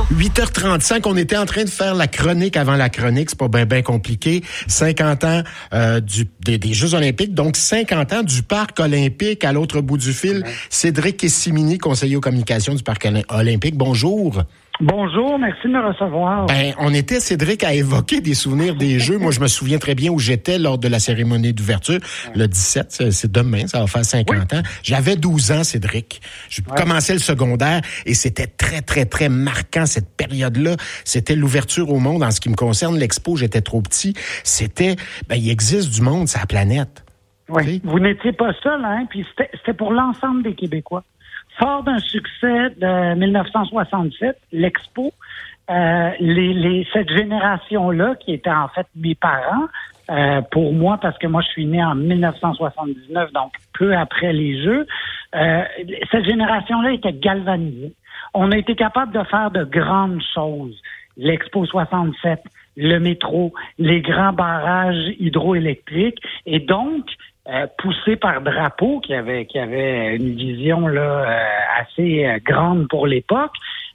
8h35, on était en train de faire la chronique avant la chronique, c'est pas bien compliqué. 50 ans des Jeux olympiques, donc 50 ans du Parc olympique à l'autre bout du fil. Cédric Kessimini, conseiller aux communications du Parc olympique, bonjour. Bonjour, merci de me recevoir. On était, Cédric, à évoquer des souvenirs des Jeux. Moi, je me souviens très bien où j'étais lors de la cérémonie d'ouverture, le 17, c'est demain, ça va faire 50 ans. J'avais 12 ans, Cédric. Je commençais le secondaire et c'était très, très, très marquant, cette période-là. C'était l'ouverture au monde. En ce qui me concerne, l'expo, j'étais trop petit. C'était, il existe du monde sur la planète. Oui, okay? Vous n'étiez pas seul, hein, puis c'était pour l'ensemble des Québécois. Fort d'un succès de 1967, l'Expo, cette génération-là, qui était en fait mes parents, pour moi, parce que moi, je suis né en 1979, donc peu après les Jeux, cette génération-là était galvanisée. On a été capable de faire de grandes choses. L'Expo 67, le métro, les grands barrages hydroélectriques, et donc poussé par Drapeau, qui avait une vision là assez grande pour l'époque.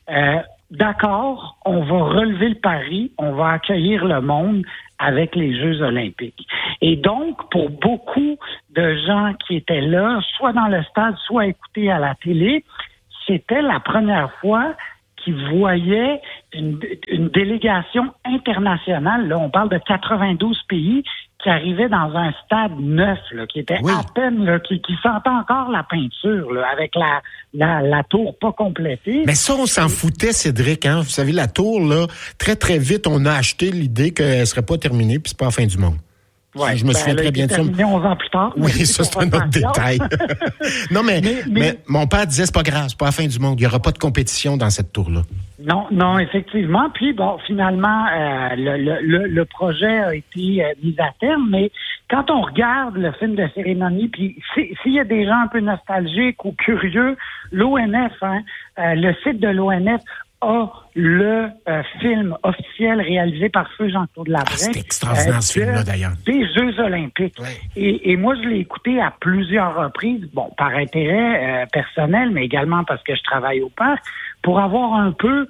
D'accord, on va relever le pari, on va accueillir le monde avec les Jeux olympiques. Et donc, pour beaucoup de gens qui étaient là, soit dans le stade, soit écoutés à la télé, c'était la première fois qu'ils voyaient une délégation internationale. Là, on parle de 92 pays qui arrivait dans un stade neuf, là, qui était à peine, là, qui sentait encore la peinture, là, avec la tour pas complétée. Mais ça, on s'en foutait, Cédric, hein. Vous savez, la tour, là, très, très vite, on a acheté l'idée qu'elle serait pas terminée, puis c'est pas la fin du monde. Ouais, je me souviens très bien de ça. 11 ans plus tard. Oui, ça, c'est un autre détail. Non, mais mon père disait, c'est pas grave, c'est pas la fin du monde. Il y aura pas de compétition dans cette tour-là. Non, effectivement. Puis, bon, finalement, le projet a été mis à terme, mais quand on regarde le film de cérémonie, puis s'il y a des gens un peu nostalgiques ou curieux, l'ONF, le site de l'ONF a le film officiel réalisé par feu Jean-Claude Labrèche. C'est extraordinaire ce film-là, d'ailleurs. Des Jeux olympiques. Ouais. Et moi, je l'ai écouté à plusieurs reprises, bon, par intérêt personnel, mais également parce que je travaille au parc, pour avoir un peu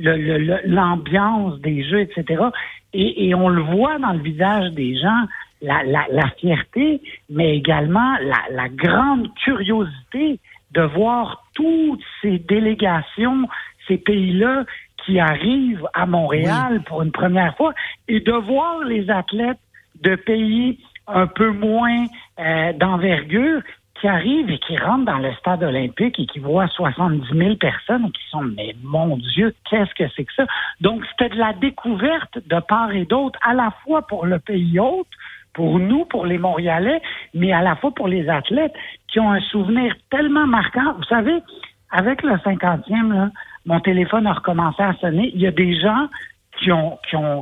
l'ambiance des Jeux, etc. Et on le voit dans le visage des gens, la fierté, mais également la grande curiosité de voir toutes ces délégations, ces pays-là qui arrivent à Montréal pour une première fois, et de voir les athlètes de pays un peu moins d'envergure qui arrivent et qui rentrent dans le stade olympique et qui voient 70 000 personnes et qui sont, mais mon Dieu, qu'est-ce que c'est que ça? Donc, c'était de la découverte de part et d'autre, à la fois pour le pays hôte, pour nous, pour les Montréalais, mais à la fois pour les athlètes qui ont un souvenir tellement marquant. Vous savez, avec le 50e, là, mon téléphone a recommencé à sonner. Il y a des gens qui ont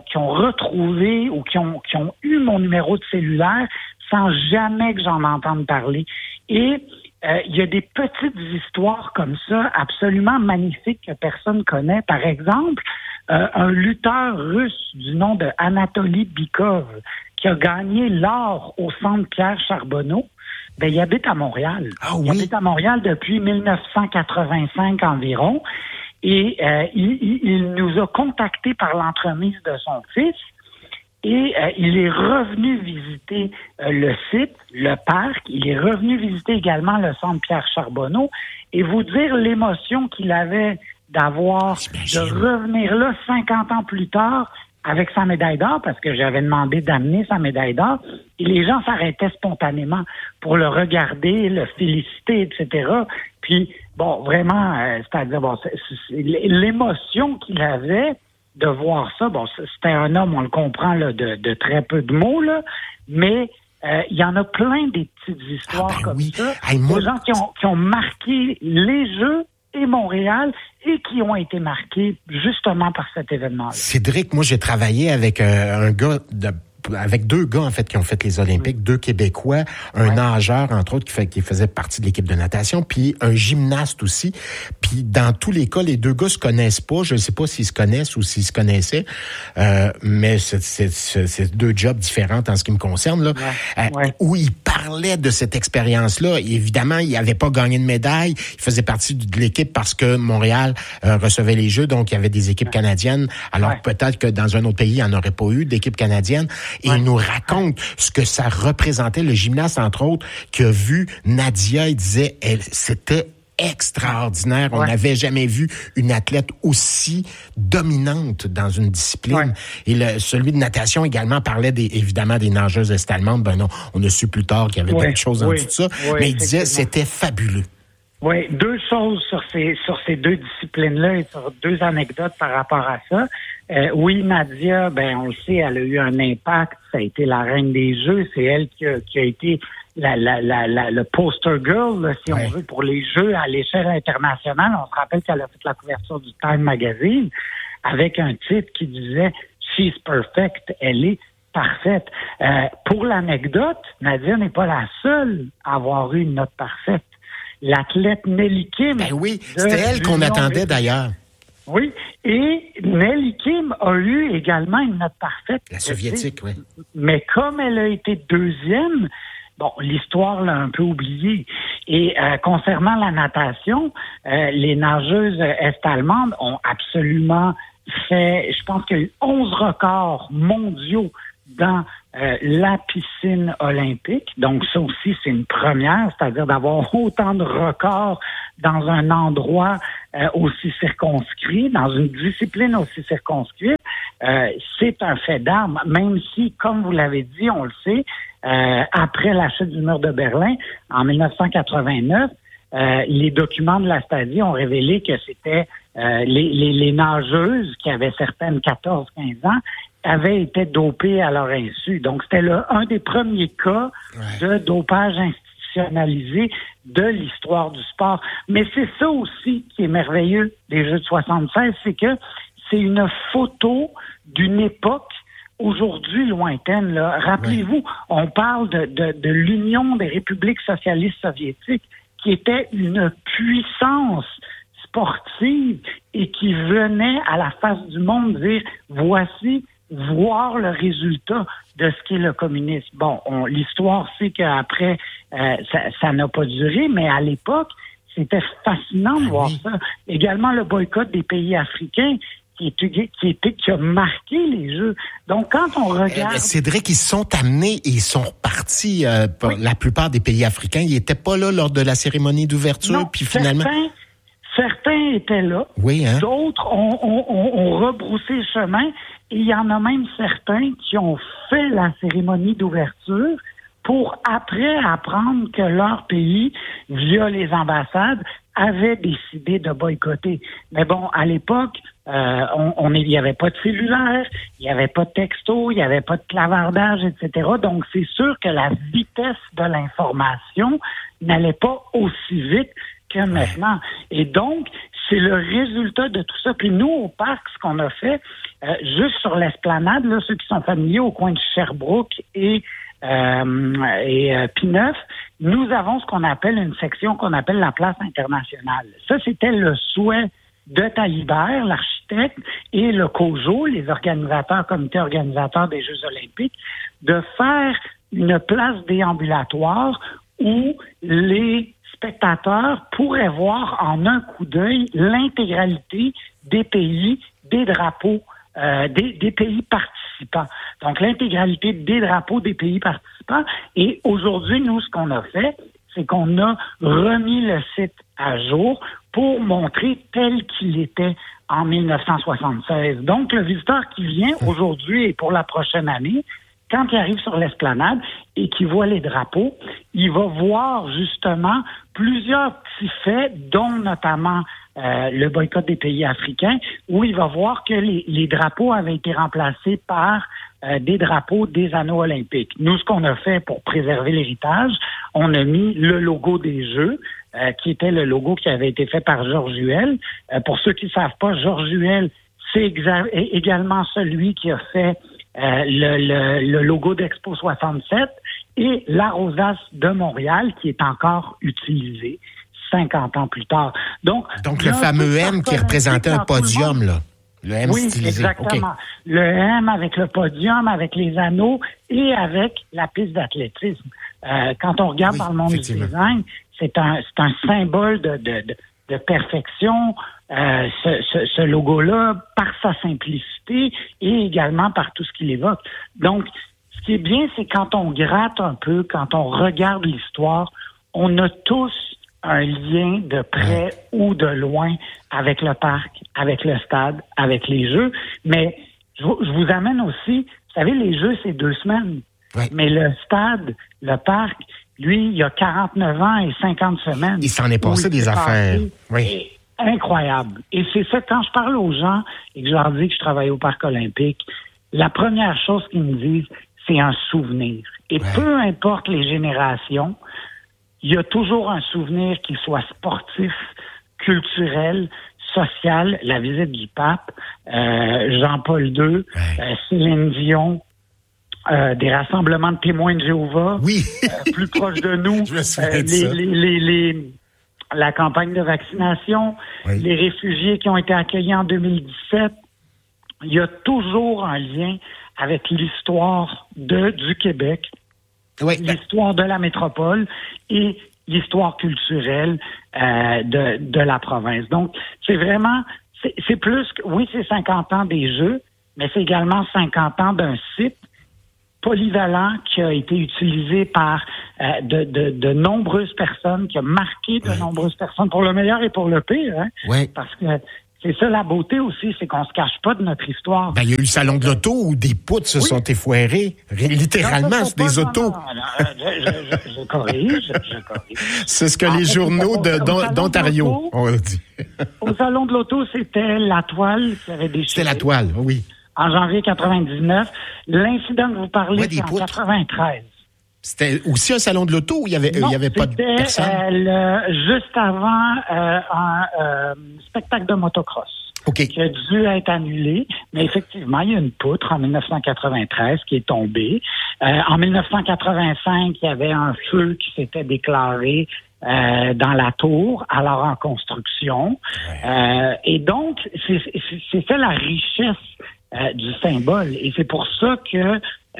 retrouvé ou qui ont eu mon numéro de cellulaire sans jamais que j'en entende parler. Et il y a des petites histoires comme ça, absolument magnifiques, que personne connaît. Par exemple, un lutteur russe du nom de Anatoly Bykov, qui a gagné l'or au Centre Pierre Charbonneau, il habite à Montréal. Ah oui? Il habite à Montréal depuis 1985 environ. Et il nous a contactés par l'entremise de son fils. Et il est revenu visiter le site, le parc. Il est revenu visiter également le Centre Pierre Charbonneau. Et vous dire l'émotion qu'il avait d'avoir, de revenir là 50 ans plus tard avec sa médaille d'or, parce que j'avais demandé d'amener sa médaille d'or. Et les gens s'arrêtaient spontanément pour le regarder, le féliciter, etc. Puis, bon, vraiment, c'est-à-dire, bon, c'est l'émotion qu'il avait de voir ça. Bon, c'était un homme, on le comprend, là, de très peu de mots, là, mais il y en a plein des petites histoires comme ça. Des gens qui ont marqué les Jeux et Montréal et qui ont été marqués justement par cet événement-là. Cédric, moi, j'ai travaillé avec un gars de avec 2 gars, en fait, qui ont fait les Olympiques, 2 Québécois, un nageur, entre autres, qui faisait partie de l'équipe de natation, puis un gymnaste aussi. Puis dans tous les cas, les 2 gars se connaissent pas. Je ne sais pas s'ils se connaissent ou s'ils se connaissaient, mais c'est 2 jobs différents en ce qui me concerne, là, où ils parlaient de cette expérience-là. Et évidemment, ils n'avaient pas gagné de médaille. Ils faisaient partie de l'équipe parce que Montréal recevait les Jeux, donc il y avait des équipes canadiennes. Alors peut-être que dans un autre pays, il n'y en aurait pas eu d'équipe canadienne. Et il nous raconte ce que ça représentait. Le gymnaste, entre autres, qui a vu Nadia, il disait, c'était extraordinaire. On n'avait jamais vu une athlète aussi dominante dans une discipline. Et celui de natation également parlait évidemment des nageuses est-allemandes. Ben non, on a su plus tard qu'il y avait d'autres choses en dessous de ça. Mais il disait c'était fabuleux. Oui, 2 choses sur ces 2 disciplines-là et sur 2 anecdotes par rapport à ça. Oui, Nadia, on le sait, elle a eu un impact. Ça a été la reine des Jeux. C'est elle qui a été le poster girl, là, si on veut, pour les Jeux à l'échelle internationale. On se rappelle qu'elle a fait la couverture du Time Magazine avec un titre qui disait « She's perfect », elle est parfaite. Pour l'anecdote, Nadia n'est pas la seule à avoir eu une note parfaite. L'athlète Nelly Kim... oui, c'était elle qu'on attendait d'ailleurs. Oui, et Nelly Kim a eu également une note parfaite. La soviétique, oui. Mais comme elle a été 2e, l'histoire l'a un peu oubliée. Et concernant la natation, les nageuses est-allemandes ont absolument fait, je pense qu'il y a eu 11 records mondiaux dans la piscine olympique. Donc ça aussi, c'est une première, c'est-à-dire d'avoir autant de records dans un endroit aussi circonscrit, dans une discipline aussi circonscrite. C'est un fait d'armes, même si, comme vous l'avez dit, on le sait, après la chute du mur de Berlin, en 1989, les documents de la Stasi ont révélé que c'était les nageuses qui avaient certaines 14-15 ans avaient été dopées à leur insu. Donc, c'était un des premiers cas de dopage institutionnalisé de l'histoire du sport. Mais c'est ça aussi qui est merveilleux des Jeux de 76, c'est que c'est une photo d'une époque aujourd'hui lointaine. Là. Rappelez-vous, on parle de l'Union des républiques socialistes soviétiques qui était une puissance sportive et qui venait à la face du monde dire « voici » voir le résultat de ce qu'est le communisme. Bon, l'histoire sait qu'après, ça n'a pas duré, mais à l'époque, c'était fascinant de voir ça. Également, le boycott des pays africains qui a marqué les Jeux. Donc, quand on regarde... Cédric, ils sont amenés et ils sont repartis. La plupart des pays africains, ils n'étaient pas là lors de la cérémonie d'ouverture. Non, puis finalement... Certains étaient là. Oui, hein? D'autres ont rebroussé le chemin. Et il y en a même certains qui ont fait la cérémonie d'ouverture pour après apprendre que leur pays, via les ambassades, avait décidé de boycotter. Mais bon, à l'époque, il n'y avait pas de cellulaire, il n'y avait pas de texto, il n'y avait pas de clavardage, etc. Donc, c'est sûr que la vitesse de l'information n'allait pas aussi vite que maintenant. Et donc, c'est le résultat de tout ça. Puis nous, au parc, ce qu'on a fait, juste sur l'esplanade, là, ceux qui sont familiers au coin de Sherbrooke et P9, nous avons ce qu'on appelle une section qu'on appelle la place internationale. Ça, c'était le souhait de Talibert, l'architecte, et le COJO, les comités organisateurs des Jeux olympiques, de faire une place déambulatoire où les spectateurs pourraient voir en un coup d'œil l'intégralité des pays, des drapeaux, des pays participants. Donc, l'intégralité des drapeaux des pays participants. Et aujourd'hui, nous, ce qu'on a fait, c'est qu'on a remis le site à jour pour montrer tel qu'il était en 1976. Donc, le visiteur qui vient aujourd'hui et pour la prochaine année, quand il arrive sur l'esplanade et qu'il voit les drapeaux, il va voir justement plusieurs petits faits, dont notamment le boycott des pays africains, où il va voir que les drapeaux avaient été remplacés par des drapeaux des anneaux olympiques. Nous, ce qu'on a fait pour préserver l'héritage, on a mis le logo des Jeux, qui était le logo qui avait été fait par Georges Huel. Pour ceux qui ne savent pas, Georges Huel, c'est également celui qui a fait le logo d'Expo 67 et la rosace de Montréal qui est encore utilisée 50 ans plus tard. Donc le fameux M qui représentait un podium, là. Le M stylisé. Exactement. Okay. Le M avec le podium, avec les anneaux et avec la piste d'athlétisme. Quand on regarde dans le monde du design, c'est un symbole de perfection, ce logo-là, par sa simplicité et également par tout ce qu'il évoque. Donc, ce qui est bien, c'est quand on gratte un peu, quand on regarde l'histoire, on a tous un lien de près ou de loin avec le parc, avec le stade, avec les jeux. Mais je vous amène aussi, vous savez, les jeux, c'est 2 semaines. Ouais. Mais le stade, le parc, lui, il y a 49 ans et 50 semaines. Il s'en est passé des affaires. Oui. Incroyable. Et c'est ça, quand je parle aux gens et que je leur dis que je travaille au Parc olympique, la première chose qu'ils me disent, c'est un souvenir. Et peu importe les générations, il y a toujours un souvenir qui soit sportif, culturel, social, la visite du pape, Jean-Paul II, Céline Dion, des rassemblements de témoins de Jéhovah, plus proches de nous, la campagne de vaccination, les réfugiés qui ont été accueillis en 2017. Il y a toujours un lien avec l'histoire du Québec, l'histoire de la métropole et l'histoire culturelle de la province. Donc, c'est vraiment, c'est plus que, c'est 50 ans des Jeux, mais c'est également 50 ans d'un site polyvalent qui a été utilisé par de nombreuses personnes, qui a marqué de nombreuses personnes, pour le meilleur et pour le pire. Hein? Oui. Parce que c'est ça la beauté aussi, c'est qu'on se cache pas de notre histoire. Ben, il y a eu le salon de l'auto où des poutres se sont effoirées, littéralement, c'est des autos. Je corrige. C'est ce que les journaux d'Ontario ont dit. Au salon de l'auto, c'était la toile qui avait déchiré. C'était la toile, oui. En janvier 99. L'incident que vous parlez, c'est en 93. C'était aussi un salon de l'auto où il y avait pas de personnes? Juste avant un spectacle de motocross qui a dû être annulé. Mais effectivement, il y a une poutre en 1993 qui est tombée. En 1985, il y avait un feu qui s'était déclaré dans la tour, alors en construction. Et donc, c'est ça la richesse du symbole. Et c'est pour ça que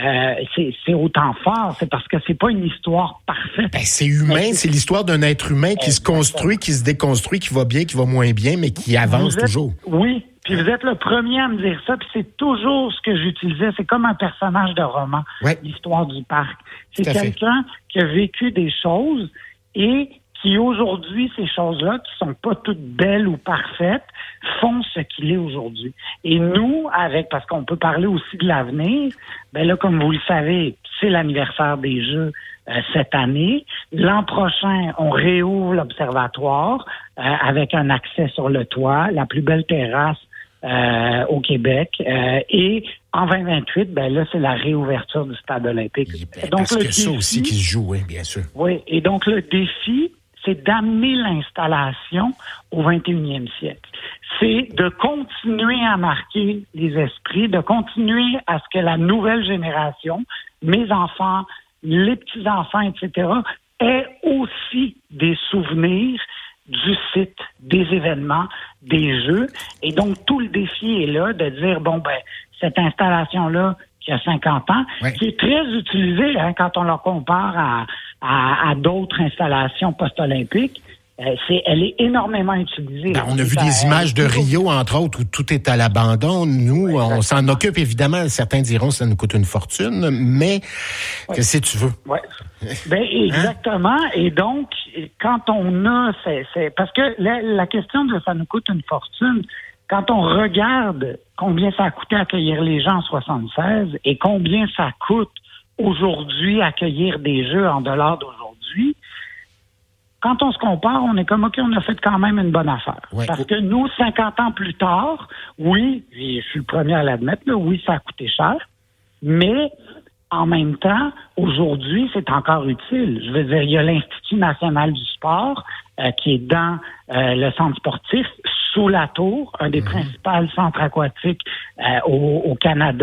c'est autant fort. C'est parce que c'est pas une histoire parfaite. Ben, c'est humain. C'est l'histoire d'un être humain qui se construit, qui se déconstruit, qui va bien, qui va moins bien, mais qui avance toujours. Oui. Puis vous êtes le premier à me dire ça. Puis c'est toujours ce que j'utilisais. C'est comme un personnage de roman, l'histoire du parc. C'est quelqu'un qui a vécu des choses et qui aujourd'hui, ces choses-là, qui sont pas toutes belles ou parfaites, font ce qu'il est aujourd'hui. Et nous, parce qu'on peut parler aussi de l'avenir, ben là, comme vous le savez, c'est l'anniversaire des Jeux cette année. L'an prochain, on réouvre l'observatoire avec un accès sur le toit, la plus belle terrasse au Québec. Et en 2028, ben là, c'est la réouverture du stade olympique. Donc, parce que ça aussi qui se joue, bien sûr. Oui, et donc le défi, c'est d'amener l'installation au 21e siècle. C'est de continuer à marquer les esprits, de continuer à ce que la nouvelle génération, mes enfants, les petits-enfants, etc., aient aussi des souvenirs du site, des événements, des jeux. Et donc, tout le défi est là de dire, cette installation-là, qui a 50 ans, qui est très utilisée quand on la compare à d'autres installations post-olympiques. Elle est énormément utilisée. On a vu des images de Rio, entre autres, où tout est à l'abandon. Nous, on s'en occupe, évidemment. Certains diront que ça nous coûte une fortune, mais qu'est-ce que tu veux? Oui. Exactement. Et donc, quand on a... parce que la question de ça nous coûte une fortune, quand on regarde combien ça a coûté accueillir les gens en 76 et combien ça coûte aujourd'hui accueillir des Jeux en dollars d'aujourd'hui, quand on se compare, on est comme, OK, on a fait quand même une bonne affaire. Parce que nous, 50 ans plus tard, oui, je suis le premier à l'admettre, oui, ça a coûté cher, mais en même temps, aujourd'hui, c'est encore utile. Je veux dire, il y a l'Institut national du sport qui est dans le centre sportif, sous la tour, un des principaux centres aquatiques au Canada.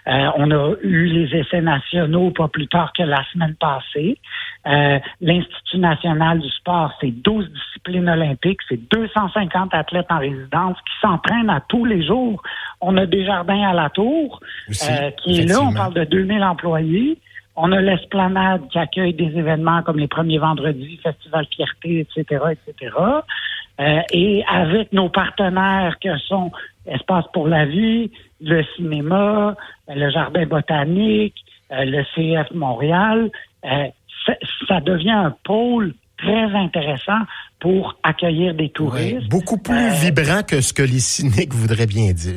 On a eu les essais nationaux pas plus tard que la semaine passée. L'Institut national du sport, c'est 12 disciplines olympiques, c'est 250 athlètes en résidence qui s'entraînent à tous les jours. On a Desjardins à la Tour, qui est là. On parle de 2000 employés. On a l'Esplanade qui accueille des événements comme les premiers vendredis, Festival Fierté, etc., etc. Et avec nos partenaires que sont Espace pour la vie, le cinéma, le Jardin botanique, le CF Montréal, ça devient un pôle très intéressant pour accueillir des touristes. Oui, beaucoup plus vibrant que ce que les cyniques voudraient bien dire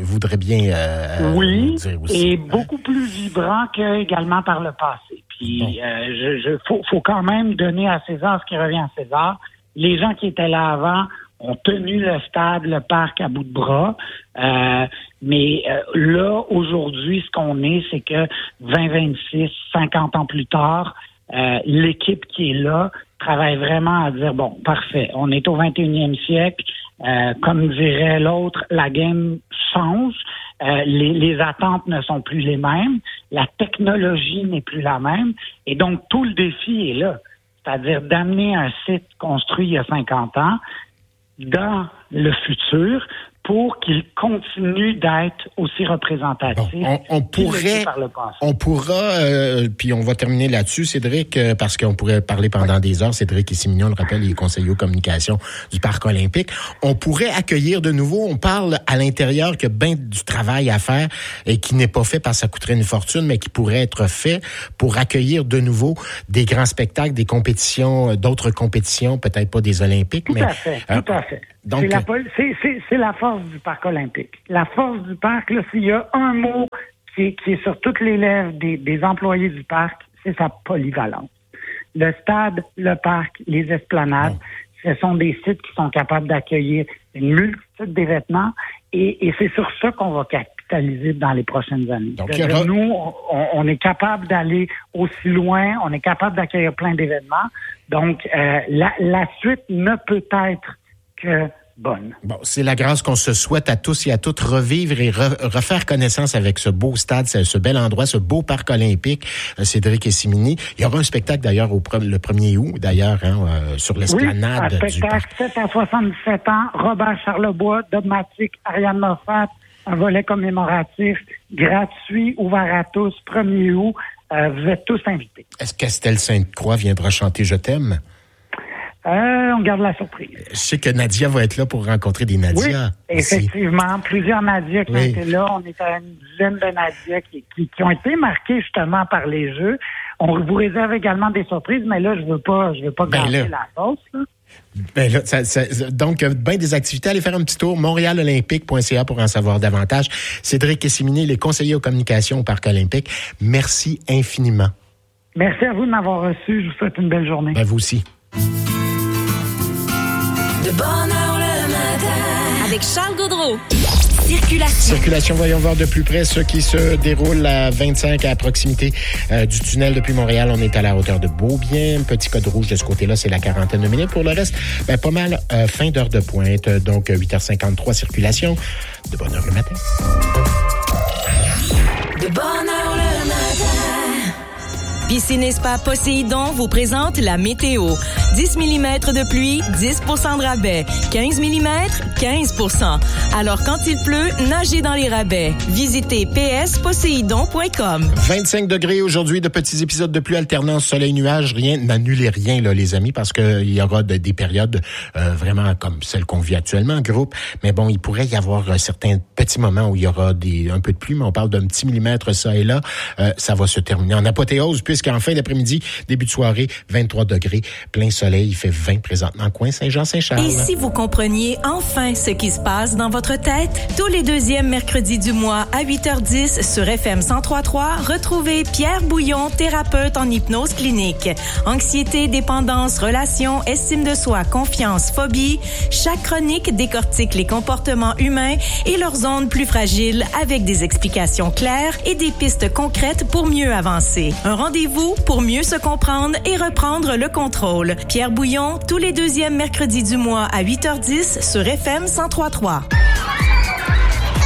aussi. Et beaucoup plus vibrant qu'également par le passé. Puis, faut quand même donner à César ce qui revient à César. Les gens qui étaient là avant ont tenu le stade, le parc à bout de bras. Mais là, aujourd'hui, ce qu'on est, c'est que 20, 26, 50 ans plus tard, l'équipe qui est là travaille vraiment à dire, bon, parfait, on est au 21e siècle, comme dirait l'autre, la game change, les attentes ne sont plus les mêmes, la technologie n'est plus la même, et donc tout le défi est là, c'est-à-dire d'amener un site construit il y a 50 ans dans le futur pour qu'il continue d'être aussi représentatif. Bon, on pourra, puis on va terminer là-dessus, Cédric, parce qu'on pourrait parler pendant des heures. Cédric Essimignon, on le rappelle, il est conseiller aux communications du Parc olympique. On pourrait accueillir de nouveau, on parle à l'intérieur qu'il y a bien du travail à faire et qui n'est pas fait parce que ça coûterait une fortune, mais qui pourrait être fait pour accueillir de nouveau des grands spectacles, des compétitions, d'autres compétitions, peut-être pas des Olympiques. Tout à fait. Donc, c'est la force du Parc olympique. La force du Parc, là, s'il y a un mot qui est sur toutes les lèvres des employés du Parc, c'est sa polyvalence. Le stade, le parc, les esplanades, ce sont des sites qui sont capables d'accueillir une multitude d'événements et c'est sur ça qu'on va capitaliser dans les prochaines années. Donc, nous, on est capable d'aller aussi loin, on est capable d'accueillir plein d'événements. Donc, la suite ne peut être que bonne. Bon, c'est la grâce qu'on se souhaite à tous et à toutes, revivre et refaire connaissance avec ce beau stade, ce bel endroit, ce beau parc olympique, Cédric Essimignon. Il y aura un spectacle d'ailleurs le 1er août, d'ailleurs, sur l'esplanade du parc. Un spectacle 7 à 77 ans, Robert Charlebois, dogmatique, Ariane Moffat, un volet commémoratif, gratuit, ouvert à tous, 1er août. Vous êtes tous invités. Est-ce qu'Estelle Sainte-Croix viendra chanter « Je t'aime » ? On garde la surprise. Je sais que Nadia va être là pour rencontrer des Nadia. Oui, effectivement. Plusieurs Nadia qui ont été là. On est à une dizaine de Nadia qui ont été marquées justement par les jeux. On vous réserve également des surprises, mais là, je veux pas garder la sauce, là. Ben là, donc, bien des activités. Allez faire un petit tour, montrealolympique.ca pour en savoir davantage. Cédric Essimignon, les conseillers aux communications au Parc olympique. Merci infiniment. Merci à vous de m'avoir reçu. Je vous souhaite une belle journée. Ben, vous aussi. De bonne heure le matin. Avec Charles Gaudreau. Circulation, voyons voir de plus près ce qui se déroule à 25 à proximité du tunnel depuis Montréal. On est à la hauteur de Beaubien. Petit code rouge de ce côté-là, c'est la quarantaine de minutes. Pour le reste, pas mal fin d'heure de pointe. Donc, 8h53, circulation. De bonne heure le matin. De bonne heure le matin. Piscine et Spa Poséidon vous présente la météo. 10 mm de pluie, 10 % de rabais. 15 mm, 15 %. Alors, quand il pleut, nagez dans les rabais. Visitez psposéidon.com. 25 degrés aujourd'hui, de petits épisodes de pluie alternant soleil-nuage. Rien, n'annulez rien, là, les amis, parce qu'il y aura des périodes vraiment comme celles qu'on vit actuellement en groupe. Mais bon, il pourrait y avoir certains petits moments où il y aura un peu de pluie, mais on parle d'un petit millimètre ça et là. Ça va se terminer en apothéose, puisqu'en fin d'après-midi, début de soirée, 23 degrés, plein soleil, il fait 20 présentement, coin Saint-Jean-Saint-Charles. Et si vous compreniez enfin ce qui se passe dans votre tête, tous les deuxièmes mercredis du mois à 8h10 sur FM 103.3, retrouvez Pierre Bouillon, thérapeute en hypnose clinique. Anxiété, dépendance, relations, estime de soi, confiance, phobie. Chaque chronique décortique les comportements humains et leurs zones plus fragiles avec des explications claires et des pistes concrètes pour mieux avancer. Un rendez-vous pour mieux se comprendre et reprendre le contrôle. Pierre Bouillon, tous les deuxièmes mercredis du mois à 8h10 sur FM 103.3.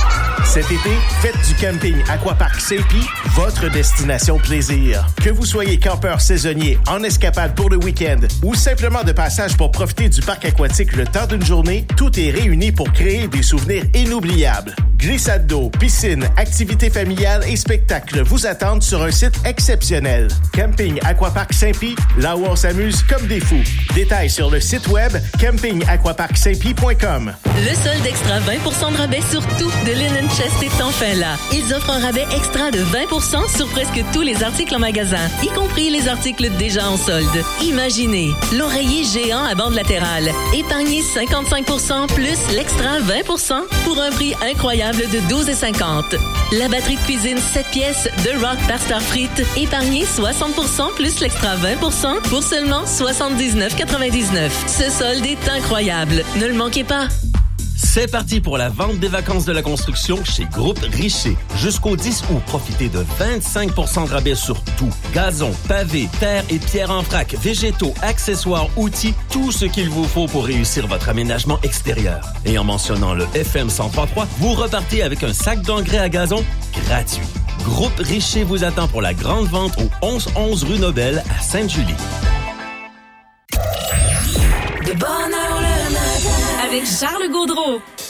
Cet été, faites du camping Aquapark Saint-Pie votre destination plaisir. Que vous soyez campeur saisonnier, en escapade pour le week-end ou simplement de passage pour profiter du parc aquatique le temps d'une journée, tout est réuni pour créer des souvenirs inoubliables. Glissade d'eau, piscine, activités familiales et spectacles vous attendent sur un site exceptionnel. Camping Aquapark Saint-Pie, là où on s'amuse comme des fous. Détails sur le site web campingaquaparksaintpie.com. Le solde extra 20% de rabais sur tout de Linen Chest est enfin là. Ils offrent un rabais extra de 20% sur presque tous les articles en magasin, y compris les articles déjà en solde. Imaginez, l'oreiller géant à bande latérale. Épargnez 55% plus l'extra 20% pour un prix incroyable de 12,50. La batterie de cuisine 7 pièces de Rock par Starfrit. Épargnez 60% plus l'extra 20% pour seulement 79,99. Ce solde est incroyable. Ne le manquez pas. C'est parti pour la vente des vacances de la construction chez Groupe Richer. Jusqu'au 10 août, profitez de 25% de rabais sur tout. Gazon, pavés, terre et pierres en vrac, végétaux, accessoires, outils, tout ce qu'il vous faut pour réussir votre aménagement extérieur. Et en mentionnant le FM 103.3, vous repartez avec un sac d'engrais à gazon gratuit. Groupe Richer vous attend pour la grande vente au 1111 rue Nobel à Sainte-Julie. De bonne heure le matin avec Charles Gaudreau.